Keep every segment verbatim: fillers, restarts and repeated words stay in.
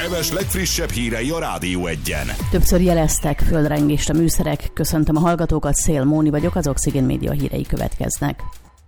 Heves legfrissebb hírei a Rádió Egyen. Többször jeleztek földrengést a műszerek. Köszöntöm a hallgatókat, Szél Móni vagyok, az Oxygen Média hírei következnek.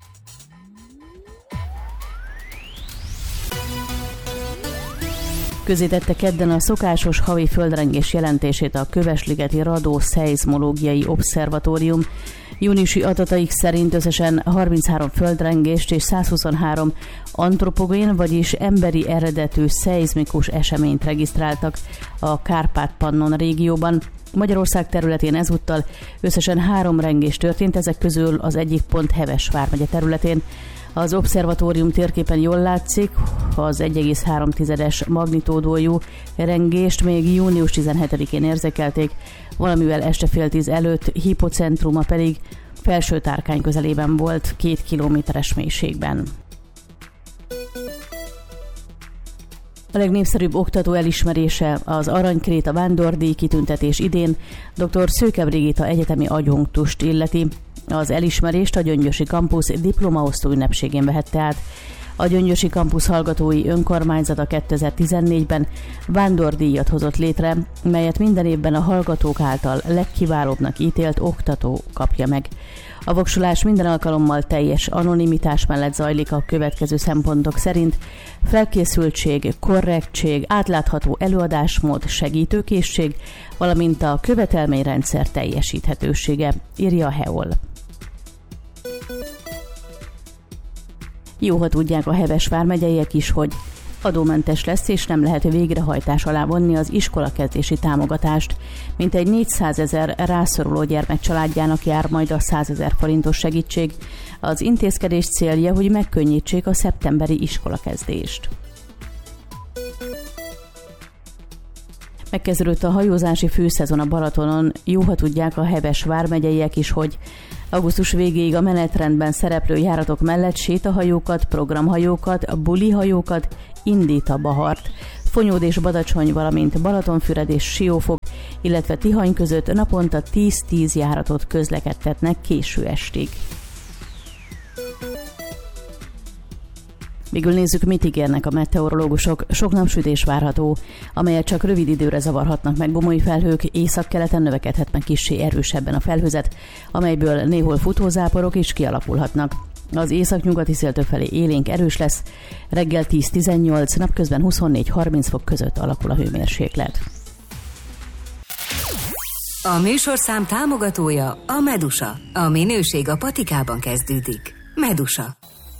Közzétette kedden a szokásos havi földrengés jelentését a Kövesligeti Radioszeizmológiai Obszervatórium. Júniusi adataik szerint összesen harminchárom földrengést és százhuszonhárom antropogén, vagyis emberi eredetű szeizmikus eseményt regisztráltak a Kárpát-Pannon régióban. Magyarország területén ezúttal összesen három rengés történt, ezek közül az egyik pont Heves vármegye területén. Az obszervatórium térképen jól látszik, az egy egész három magnitódójú rengést még június tizenhetedikén érzékelték, valamivel este fél tíz előtt, hipocentruma pedig Felső Tárkány közelében volt, két kilométeres mélységben. A legnépszerűbb oktató elismerése az Aranykréta Vándordíj kitüntetés idén dr. Szőke Brigitta egyetemi adjunktust illeti. Az elismerést a Gyöngyösi Kampusz diplomaosztó ünnepségén vehette át. A Gyöngyösi Kampusz hallgatói önkormányzata kétezer-tizennégyben vándordíjat hozott létre, melyet minden évben a hallgatók által legkiválóbbnak ítélt oktató kapja meg. A voksolás minden alkalommal teljes anonimitás mellett zajlik a következő szempontok szerint: felkészültség, korrektség, átlátható előadásmód, segítőkészség, valamint a követelményrendszer teljesíthetősége, írja a Heol. Jó, ha tudják a Heves vármegyeiek is, hogy adómentes lesz, és nem lehet végrehajtás alá vonni az iskolakezdési támogatást. Mintegy négyszázezer rászoruló gyermek családjának jár majd a százezer forintos segítség. Az intézkedés célja, hogy megkönnyítsék a szeptemberi iskolakezdést. Megkezdődött a hajózási főszezon a Balatonon. Jó, ha tudják a Heves vármegyeiek is, hogy augusztus végéig a menetrendben szereplő járatok mellett sétahajókat, programhajókat, bulihajókat indít a Bahart. Fonyód és Badacsony, valamint Balatonfüred és Siófok, illetve Tihany között naponta tíz-tíz járatot közlekedtetnek késő estig. Végül nézzük, mit ígérnek a meteorológusok. Sok napsütés várható, amelyet csak rövid időre zavarhatnak meg gomoly felhők. Északkeleten növekedhet meg kissé erősebben a felhőzet, amelyből néhol futózáporok is kialakulhatnak. Az északnyugati szél többfelé élénk erős lesz, reggel tíz-tizennyolc, napközben huszonnégy-harminc fok között alakul a hőmérséklet. A műsorszám támogatója a Medusa. A minőség a patikában kezdődik. Medusa.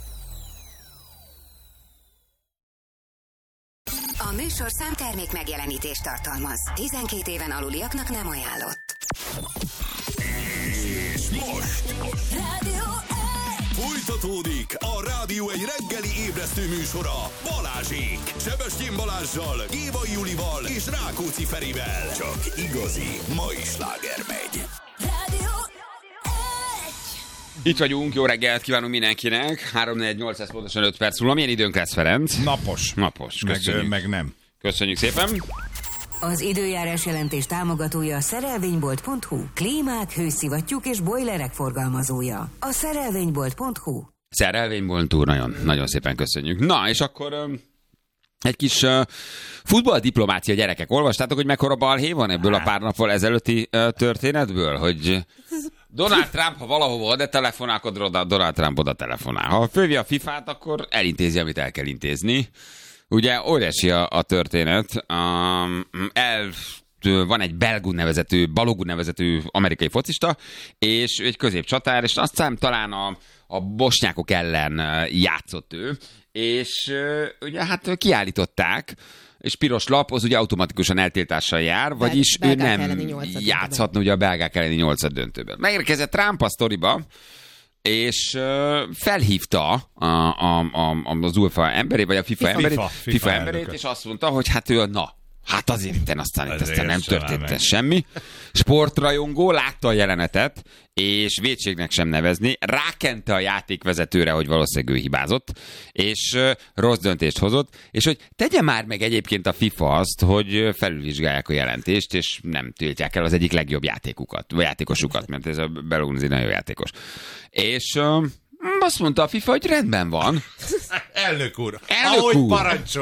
A műsorszám termék megjelenítést tartalmaz. tizenkét éven aluliaknak nem ajánlott. És most Rádió egy! folytatódik a Rádió egy reggeli ébresztő műsora Balázsék. Sebestyén Balázssal, Gévai Julival és Rákóczi Ferivel. Csak igazi mai sláger megy. Rádió Itt vagyunk, jó reggelt kívánunk mindenkinek. három négy nyolc pontosan öt perc múlva. Milyen időnk lesz, Ferenc? Napos. Napos, köszönjük. Meg, meg nem. Köszönjük szépen. Az időjárás jelentés támogatója a szerelvénybolt pont hu. Klímák, hőszivattyúk és bojlerek forgalmazója. A szerelvénybolt pont hu. Szerelvénybolt úr, nagyon, nagyon szépen köszönjük. Na, és akkor um, egy kis uh, futballdiplomácia, gyerekek. Olvastátok, hogy mekkora balhé van ebből a pár nappal ezelőtti uh, történetből? Hogy Donald Trump, ha valahova oda telefonál, akkor Donald Trump oda telefonál. Ha fölvi a fifát, akkor elintézi, amit el kell intézni. Ugye óriási a, a történet. Um, el, van egy Belgun nevezetű, Balogun nevezetű amerikai focista, és egy középcsatár, és aztán talán a, a bosnyákok ellen játszott ő, és ugye hát kiállították, és piros lap, az ugye automatikusan eltiltással jár, vagyis ő nem játszhatna ugye a belgák elleni nyolcad döntőben. Megérkezett Trump a sztoriba, és uh, felhívta a, a, a, az UEFA emberét, vagy a FIFA, FIFA emberét, FIFA, FIFA, FIFA emberét, és azt mondta, hogy hát ő na, hát azért itten aztán, itt aztán nem történt semmi. Sportrajongó látta a jelenetet, és vétségnek sem nevezni, rákente a játékvezetőre, hogy valószínűleg ő hibázott, és uh, rossz döntést hozott, és hogy tegye már meg egyébként a FIFA azt, hogy felülvizsgálják a jelentést, és nem tiltják el az egyik legjobb játékukat, vagy játékosukat, mert ez a Belunzi nagyon jó játékos. És uh, azt mondta a FIFA, hogy rendben van. Elnök úr, Elnök ahogy úr. parancsolja.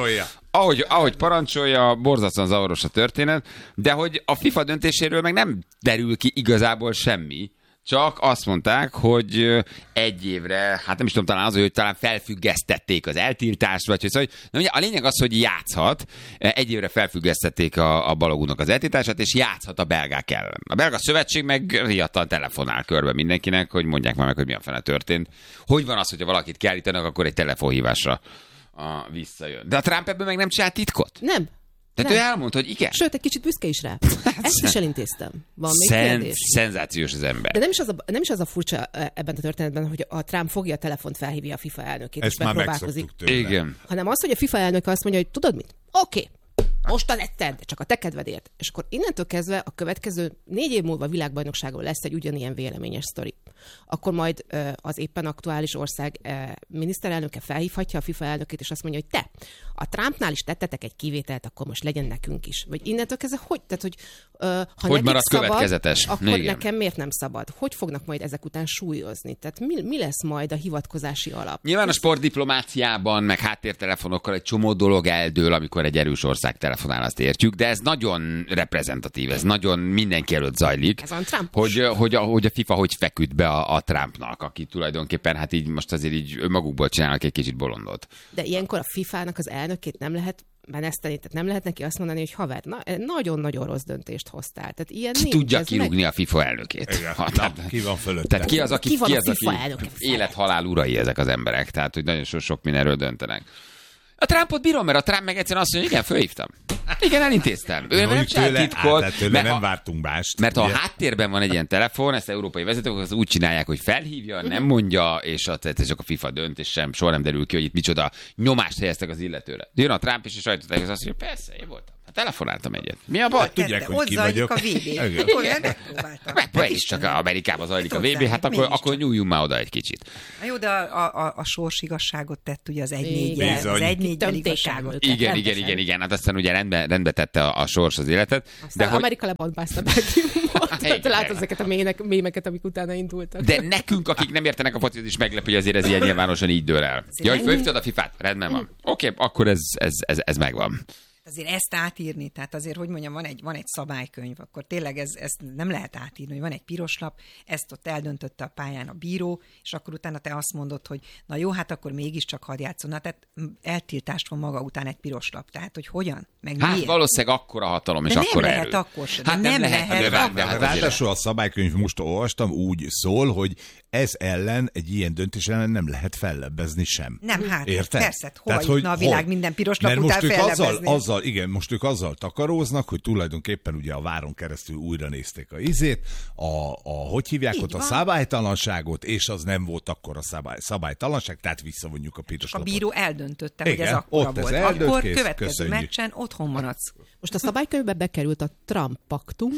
Ahogy, ahogy parancsolja, borzasztóan zavaros a történet, de hogy a FIFA döntéséről meg nem derül ki igazából semmi, csak azt mondták, hogy egy évre, hát nem is tudom, talán az, hogy talán felfüggesztették az eltiltást, vagy hogy szóval, na ugye a lényeg az, hogy játszhat, egy évre felfüggesztették a, a Balogúnak az eltiltását, és játszhat a belgák ellen. A belga szövetség meg riadtan telefonál körbe mindenkinek, hogy mondják már meg, hogy mi a fene történt. Hogy van az, hogyha valakit kiállítanak, akkor egy telefonhívásra a, visszajön. De a Trump ebből meg nem csinált titkot? Nem. Tehát nem. ő elmondta, hogy igen. Sőt, egy kicsit büszke is rá. Ezt is elintéztem. Van még Szen- kérdés? Szenzációs az ember. De nem is, az a, nem is az a furcsa ebben a történetben, hogy a Trump fogja a telefont, felhívja a FIFA elnökét, ezt és már megpróbálkozik. Igen. Hanem az, hogy a FIFA elnök azt mondja, hogy tudod mit? Oké. Okay. Most az egyszer, de csak a te kedvedért. És akkor innentől kezdve a következő négy év múlva világbajnokságon lesz egy ugyanilyen véleményes sztori. Akkor majd az éppen aktuális ország miniszterelnöke felhívhatja a FIFA elnökét, és azt mondja, hogy te, a Trumpnál is tettetek egy kivételt, akkor most legyen nekünk is. Vagy innentől kezdve, hogy, tehát, hogy ha hogy marad szabad, következetes? Akkor igen. nekem miért nem szabad? Hogy fognak majd ezek után súlyozni? Tehát mi, mi lesz majd a hivatkozási alap? Nyilván a sportdiplomáciában, meg háttértelefonokkal egy csomó dolog eldől, amikor egy erős ország telefonál, azt értjük, de ez nagyon reprezentatív, ez nagyon mindenki előtt zajlik, ez a hogy, hogy, a, hogy a FIFA hogy feküdt be a, a Trumpnak, aki tulajdonképpen hát így most azért így önmagukból csinálnak egy kicsit bolondot. De ilyenkor a fifának az elnökét nem lehet meneszteni, tehát nem lehet neki azt mondani, hogy haver, na, nagyon-nagyon rossz döntést hoztál. Tehát ilyen ki nincs, tudja kirúgni meg... a FIFA elnökét? Igen, ha, na, tehát, ki van fölötte? Tehát ki az, aki, ki, ki az, aki elnöke? élet-halál urai ezek az emberek, tehát hogy nagyon so sok mindenről döntenek. A Trumpot bírom, mert a Trump meg egyszerűen azt mondja, igen, fölhívtam. Igen, elintéztem. Ő nem csinált titkot. Hát, tőle nem vártunk mást. Mert ha a háttérben van egy ilyen telefon, ezt európai vezetők az úgy csinálják, hogy felhívja, nem mondja, és a, csak a FIFA dönt, és sem, soha nem derül ki, hogy itt micsoda nyomást helyeztek az illetőre. Jön a Trump, és a sajtótájékoztatón azt mondja, persze, én voltam. Hát telefonáltam egyet. Mi a baj? Tudják, hogy ki vagyok. A vé bé. Akkor megpróbáltam. Meg is csak Amerikában zajlik a vé bé, hát akkor, akkor nyúljunk már oda egy kicsit. Na jó, de a, a, a sors igazságot tett ugye az egy négy az egy négy igazságot. Igen, igen, igen, igen. Hát aztán ugye rendbe, rendbe tette a, a sors az életet. De hogy... Amerika lebantbázta Belgiumot. Tehát látod ezeket a mének, mémeket, amik utána indultak. De nekünk, akik nem értenek a focihoz, is meglepő, hogy azért ez ilyen nyilvánosan így dől el. Ja, hogy fölhívtad a fifát? Rendben van. Oké, okay, akkor ez, ez, ez, ez megvan. Azért ezt átírni, tehát azért, hogy mondjam, van egy, van egy szabálykönyv, akkor tényleg ez, ezt nem lehet átírni, hogy van egy piros lap, ezt ott eldöntötte a pályán a bíró, és akkor utána te azt mondod, hogy na jó, hát akkor mégiscsak hadd játszon. Na, tehát eltiltást van maga után egy piros lap. Tehát, hogy hogyan? Meg hát miért? valószínűleg akkora hatalom, és de akkora nem erő. lehet akkor sem. Hát nem, nem lehet. lehet. lehet De, hát ráadásul a szabálykönyv, most olvastam, úgy szól, hogy ez ellen, egy ilyen döntés ellen nem lehet fellebbezni sem. Nem, hát érted? persze, hova jutna a világ hol? minden piros lap Mert után most ők azzal, fellebbezni? azzal, igen, most ők azzal takaróznak, hogy tulajdonképpen ugye a váron keresztül újra nézték a izét, a, a hogy hívják Így ott van. a szabálytalanságot, és az nem volt akkor a szabály, szabálytalanság, tehát visszavonjuk a piros A lapot. bíró eldöntötte, hogy Igen, ez akkora ott ez volt. eldönt, Akkor kész, következő köszönjük. meccsen otthon maradsz. Most a szabálykönyvbe bekerült a Trump paktum.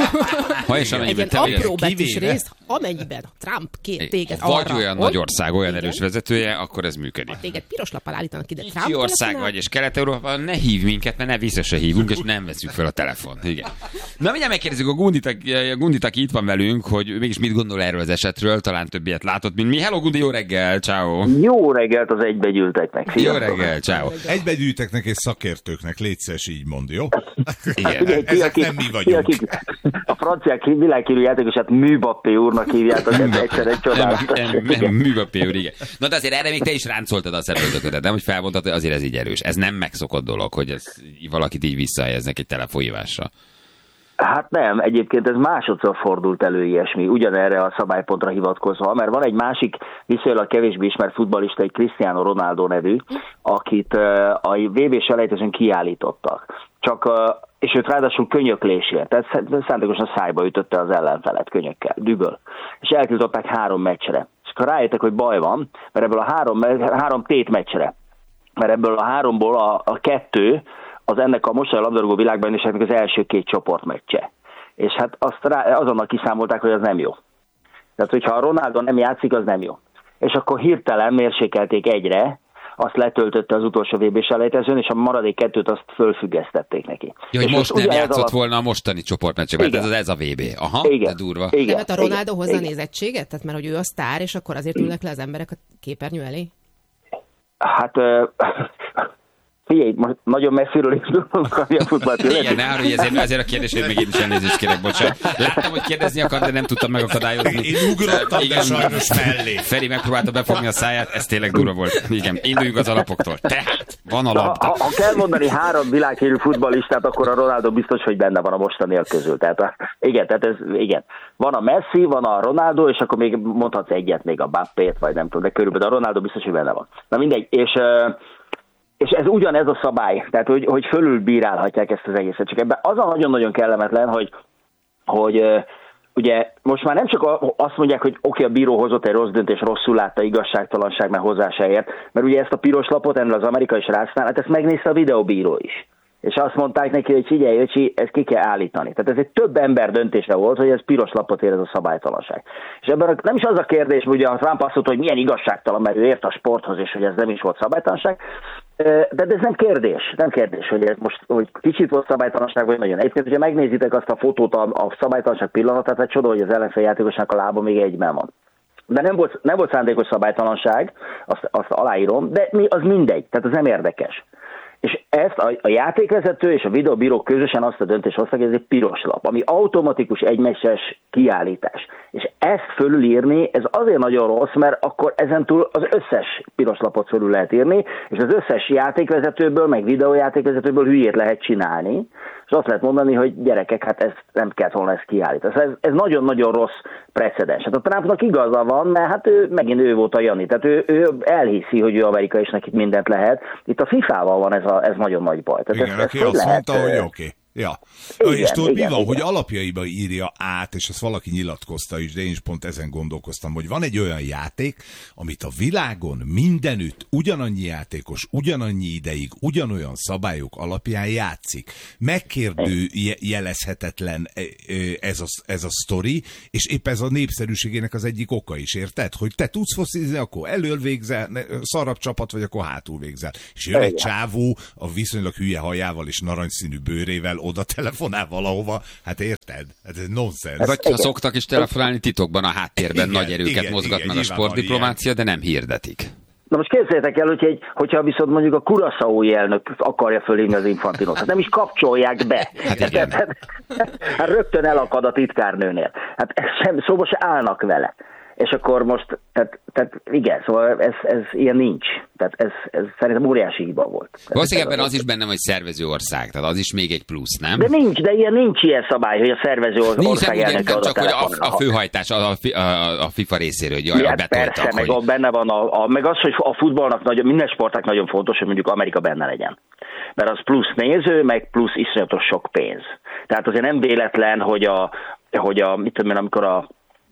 Ha és Egy amennyiben ilyen te apró vagy, betűs kivéve. rész, amennyiben a Trump kér téged vagy arra, olyan hogy- nagy ország, olyan Igen. erős vezetője, akkor ez működik. Téged piros lappal állítanak ide. Kicsi ország vagy, és Kelet-Európában ne hív minket, mert ne vissza se hívunk, és nem veszük fel a telefont. Igen. Na, mindjárt megkérdezzük a Gundit, a Gundit, aki itt van velünk, hogy ő mégis mit gondol erről az esetről, talán többiet látott, mint mi. Hello, Gundi, jó reggel, ciao. Jó reggelt az egybegyűlteknek. Jó Sziasztok. reggel, ciao. Egybegyűjteknek és szakértőknek, légy szíves, így mond, jó? Igen. Figyelj, ki, Ezek akik- nem mi ki, vagyunk. akik- A franciák világhírű játékosát Mbappé úrnak hívjátok, ez egyszer egy csodálatos. Művapé úr, igen. Na de azért erre még te is ráncoltad a szemöldöködet, nem? Hogy felmondtad, hogy azért ez így erős. Ez nem megszokott dolog, hogy ez valakit így visszahelyeznek egy telefonhívásra. Hát nem, egyébként ez másodszor fordult elő ilyesmi, ugyanerre a szabálypontra hivatkozva, mert van egy másik viszonylag kevésbé ismert futballista, egy Cristiano Ronaldo nevű, akit uh, a vé bé selejtezőn kiállítottak. Csak, uh, és őt ráadásul könyöklésért, tehát szándékosan szájba ütötte az ellenfelet könyökkel, düböl. És eltiltották három meccsre. És akkor rájöttek, hogy baj van, mert ebből a három, három tét meccsre, mert ebből a háromból a, a kettő, az ennek a mostani labdarúgó világbajnokságnak az első két csoportmeccse. És hát azt rá, azonnal kiszámolták, hogy az nem jó. Tehát, hogyha a Ronaldo nem játszik, az nem jó. És akkor hirtelen mérsékelték egyre, azt letöltötte az utolsó vé bé selejtezőn, és a maradék kettőt azt fölfüggesztették neki. Ja, hogy és most nem ugyanez játszott alatt... volna a mostani csoportmeccsekben, Igen. ez, ez a vé bé. Aha, Igen. de durva. Igen. Nem, hát a Ronaldo Igen. hozza Igen. nézettséget? Tehát mert hogy ő a sztár, és akkor azért ülnek le az emberek a képernyő elé? Hát... Uh... Figyelj, most nagyon messziről indulunk, ami a futballt illeti. Igen, ne arra, ezért, ezért a kérdésért még én is elnézést kérek, bocsánat. Láttam, hogy kérdezni akar, de nem tudtam megakadályozni. Én ugrottam, igen, de sajnos mellé. Feri megpróbálta befogni a száját, ez tényleg durva volt. Igen, induljunk az alapoktól. Tehát, van a labda. Ha, ha kell mondani három világhírű futballistát, akkor a Ronaldo biztos, hogy benne van a mostaniak közül. Tehát a, igen, tehát ez, igen. Van a Messi, van a Ronaldo, és akkor még mondhatsz egyet, még a Mbappét, vagy nem tudom, de körülbelül a Ronaldo biztos, hogy benne van. Na mindegy, és... És ez ugyanez a szabály, tehát hogy, hogy fölülbírálhatják ezt az egészet. Csak ebben az a nagyon-nagyon kellemetlen, hogy, hogy uh, ugye most már nem csak a, azt mondják, hogy oké, okay, a bíró hozott egy rossz döntés, rosszul látta, igazságtalanság, mert hozzá se ért, mert ugye ezt a piros lapot ennél az amerikai srácnál, hát ezt megnézte a videóbíró is. És azt mondták neki, hogy figyelj, öcsi, ezt ki kell állítani. Tehát ez egy több ember döntése volt, hogy ez piros lapot ér, ez a szabálytalanság. És ebben a, nem is az a kérdés, hogy a Trump azt mondta, hogy milyen igazságtalan, mert ő ért a sporthoz, és hogy ez nem is volt szabálytalanság. De ez nem kérdés, nem kérdés, hogy ez most hogy kicsit volt szabálytalanság, vagy nagyon. Egyébként, hogyha megnézitek azt a fotót a, a szabálytalanság pillanatát, egy csoda, hogy az ellenfél játékosnak a lába még egyben van. De nem volt, nem volt szándékos szabálytalanság, azt, azt aláírom, de az mindegy, tehát ez nem érdekes. És ezt a, a játékvezető és a videóbíró közösen azt a döntést hoztak, hogy ez egy piros lap, ami automatikus egymeccses kiállítás. És ezt fölülírni, ez azért nagyon rossz, mert akkor ezentúl az összes piros lapot fölül lehet írni, és az összes játékvezetőből, meg videójátékvezetőből hülyét lehet csinálni, és azt lehet mondani, hogy gyerekek, hát ez nem kellett volna ezt kiállítani. Ez, ez nagyon-nagyon rossz precedens. Hát a Trumpnak igaza van, mert hát ő, megint ő volt a Jani. Tehát ő, ő elhiszi, hogy ő amerikai, és neki mindent lehet. Itt a fifával van ez, a, ez nagyon nagy baj. Tehát igen, ez, aki ez azt lehet, mondta, hogy oké. Okay. Ja. Igen, és tudod, igen, mi van, igen. hogy alapjaiba írja át, és ezt valaki nyilatkozta is, de én is pont ezen gondolkoztam, hogy van egy olyan játék, amit a világon mindenütt ugyanannyi játékos, ugyanannyi ideig, ugyanolyan szabályok alapján játszik. Megkérdőjelezhetetlen ez a, ez a sztori, és épp ez a népszerűségének az egyik oka is, érted? Hogy te tudsz foszizni, akkor elől végzel, szarabb csapat vagy, akkor hátul végzel. És jön egy csávó a viszonylag hülye hajával és narancsszínű bőrével, oda telefonál valahova, hát érted? Hát ez nonsens. Vagy ha szoktak is telefonálni titokban a háttérben, igen, nagy erőket igen, mozgat igen, meg a sportdiplomácia, de nem hirdetik. Na most képzeljétek el, hogy egy, hogyha viszont mondjuk a Curaçaói elnök akarja fölhívni az Infantinot, hát nem is kapcsolják be. Hát igen. Hát, hát rögtön elakad a titkárnőnél. Hát sem, szóval se állnak vele. És akkor most, tehát, tehát igen, szóval ez, ez ilyen nincs. Tehát ez, ez szerintem óriási hiba volt. Valószínűleg ebben az is bennem, hogy szervező ország, tehát az is még egy plusz, nem? De nincs, de ilyen nincs ilyen szabály, hogy a szervező ország elnöke nem csak, hogy a, a főhajtás a, a, a FIFA részéről, hogy arra betoltak. Persze, meg hogy... benne van, a, a, meg az, hogy a futballnak, nagyon, minden sportnak nagyon fontos, hogy mondjuk Amerika benne legyen. Mert az plusz néző, meg plusz iszonyatos sok pénz. Tehát azért nem véletlen, hogy a, hogy a mit tudom én, amikor a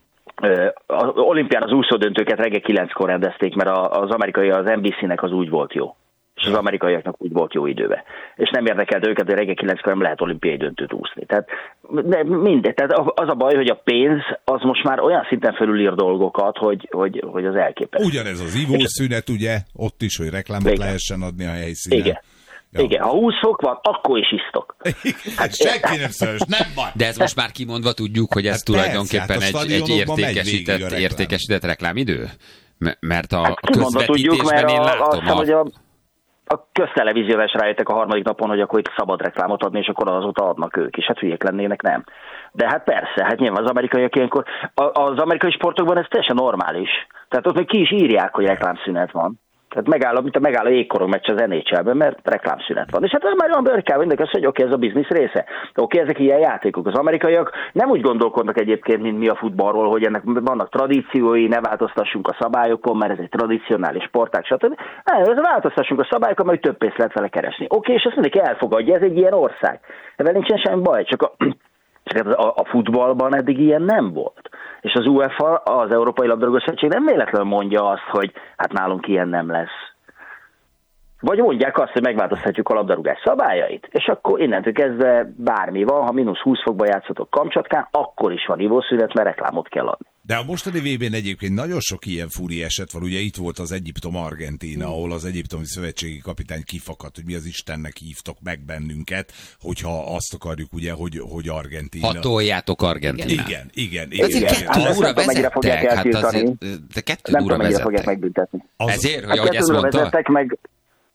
az olimpián az úszódöntőket reggel kilenckor rendezték, mert az amerikai, az en bé cé-nek az úgy volt jó. És az amerikaiaknak úgy volt jó időben. És nem érdekelt őket, hogy reggel kilenckor nem lehet olimpiai döntőt úszni. Tehát de mindegy. Tehát az a baj, hogy a pénz az most már olyan szinten felülír dolgokat, hogy, hogy, hogy az elképesztő. Ugyanez az ivószünet, ugye? Ott is, hogy reklámot igen. lehessen adni a helyszínen. Igen. Ja. Igen, ha húsz fok van, akkor is isztok. Hát senki nem szörös, nem van. De ez most már kimondva tudjuk, hogy ez hát tulajdonképpen persze, hát egy, egy értékesített, értékesített reklámidő? Mert a hát közvetítésben én látom a... a... A köztelevízióval is rájöttek a harmadik napon, hogy akkor itt szabad reklámot adni, és akkor azóta adnak ők is. Hát hülyék lennének, nem. De hát persze, hát nyilván az amerikaiak ilyenkor, az amerikai sportokban ez teljesen normális. Tehát ott még ki is írják, hogy reklámszünet van. Tehát megáll, mint a megáll a jégkorong meccs az en há el-ben, mert reklámszünet van. És hát már Amerikában mindenki azt mondja, hogy oké, ez a biznisz része. Oké, ezek ilyen játékok. Az amerikaiak nem úgy gondolkodnak egyébként, mint mi a futballról, hogy ennek vannak tradíciói, ne változtassunk a szabályokon, mert ez egy tradicionális sportág, stb. Nem, változtassunk a szabályokon, mert több pénzt lehet vele keresni. Oké, és ezt mindenki elfogadja, ez egy ilyen ország. Ebben nincsen semmi baj, csak a, csak a, a futballban eddig ilyen nem volt. És az u ef á, az Európai Labdarúgó-szövetség nem véletlenül mondja azt, hogy hát nálunk ilyen nem lesz. Vagy mondják azt, hogy megváltoztatjuk a labdarúgás szabályait, és akkor innentől kezdve bármi van, ha mínusz húsz fokba játszotok Kamcsatkán, akkor is van ivószünet, mert reklámot kell adni. De a mostani vé bén egyébként nagyon sok ilyen furi eset van, ugye itt volt az Egyiptom-Argentína, ahol az egyiptomi szövetségi kapitány kifakadt, hogy mi az Istennek hívtok meg bennünket, hogyha azt akarjuk ugye, hogy, hogy Argentína. Hatoljátok Argentinát. Igen, igen, igen. igen. igen. Kettő óra vezettek, hát azért, de kettő óra vezettek. Megbüntetni. Ezért, hogy hát ahogy ezt mondta? Meg,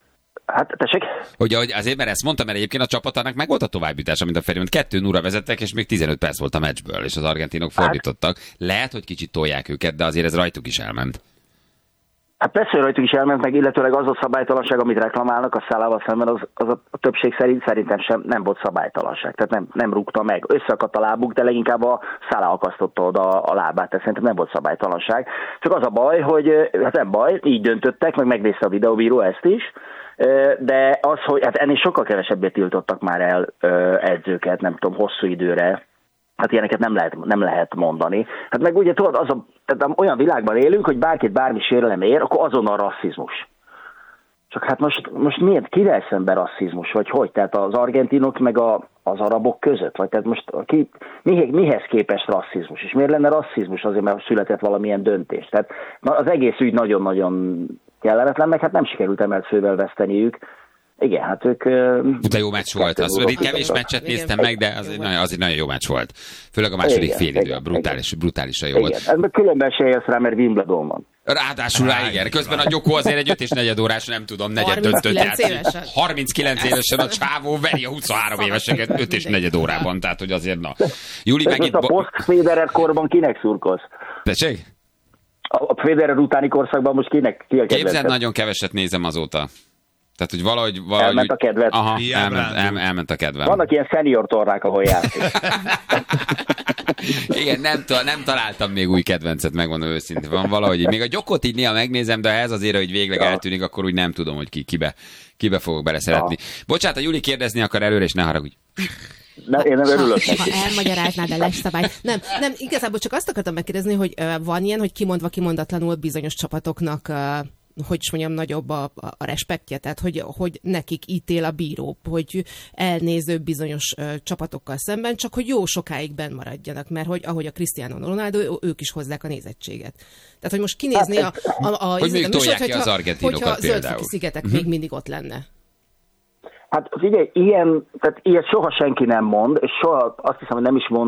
Hát, tessék? Hogy, hogy azért, mert ezt mondtam, mert egyébként a csapatának meg volt a továbbjutása, mint a Feri, mert kettő nulla vezettek, és még tizenöt perc volt a meccsből, és az argentinok fordítottak. Lehet, hogy kicsit tolják őket, de azért ez rajtuk is elment. Hát persze, hogy rajtuk is elment, meg illetőleg az a szabálytalanság, amit reklamálnak a Szalával szemben, az, az a, a többség szerint szerintem sem nem volt szabálytalanság. Tehát nem, nem rúgta meg. Összeakadt a lábuk, de leginkább a Szala akasztotta oda a lábát, tehát szerintem nem volt szabálytalanság. Csak az a baj, hogy hát nem baj, így döntöttek, meg megnézte a videóbíró ezt is, de az, hogy hát ennél sokkal kevesebbé tiltottak már el edzőket, nem tudom, hosszú időre. Hát ilyeneket nem lehet, nem lehet mondani. Hát meg ugye tudod, az a, tehát olyan világban élünk, hogy bárkit bármi sérelem ér, akkor azonnal rasszizmus. Csak hát most, most miért, kivel szemben rasszizmus, vagy hogy? Tehát az argentinok meg a, az arabok között? Vagy tehát most ki, mihez képest rasszizmus? És miért lenne rasszizmus? Azért, mert született valamilyen döntés. Tehát az egész ügy nagyon-nagyon kellemetlen, meg hát nem sikerült emelt fővel veszteniük. Igen, hát ők... De jó meccs volt. Az kevés meccset néztem meg, de az egy, nagyon, az egy nagyon jó meccs volt. Főleg a második félidő, brutális, brutálisan jó volt. Igen, ez különben se élsz rá, mert Wimbledon van. Ráadásul rá, igen. Közben a Gyokó azért egy öt és negyed órás, nem tudom, negyed döntőt játszik. harminckilenc évesen a csávó veri a huszonhárom éveseket öt és negyed órában, tehát hogy azért na. Júli megint... A post-Federer korban kinek szurkolsz? Tessék? A Federer utáni korszakban most kinek? Ki Képzeld, nagyon keveset nézem azóta. Tehát, hogy valahogy... valahogy elment a kedved. Aha, elment, el, elment a kedvem. Vannak ilyen senior tornák, ahol játszik. Igen, nem, nem találtam még új kedvencet, megmondom őszintén. Van valahogy, még a Gyokot így néha megnézem, de ez azért, hogy végleg ja. eltűnik, akkor úgy nem tudom, hogy ki, kibe, kibe fogok beleszeretni. Ja. Bocsánat, a Júli kérdezni akar előre, és ne haragudj. Nem, én nem örülök neki. Ha elmagyaráznád a leszabályt. Nem, nem, igazából csak azt akartam megkérdezni, hogy uh, van ilyen, hogy kimondva kimondatlanul bizonyos csapatoknak... Uh, hogy is mondjam, nagyobb a, a respektje, tehát hogy, hogy nekik ítél a bíró, hogy elnéző bizonyos uh, csapatokkal szemben, csak hogy jó sokáig benn maradjanak, mert hogy ahogy a Cristiano Ronaldo, ők is hozzák a nézettséget. Tehát, hogy most kinézni a... a, a, a hogy még tolják ki az argentinokat hogyha például. Zöldfoki szigetek uh-huh. még mindig ott lenne. Hát figyelj, ilyen, tehát ilyet soha senki nem mond, és soha azt hiszem, hogy nem is mond